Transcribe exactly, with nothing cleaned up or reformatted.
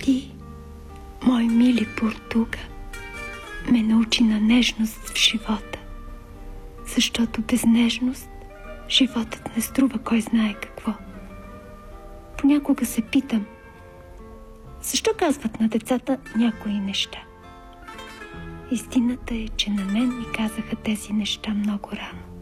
Ти, мой мили Португа, ме научи на нежност в живота, защото без нежност животът не струва кой знае какво. Понякога се питам, защо казват на децата някои неща? Истината е, че на мен ми казаха тези неща много рано.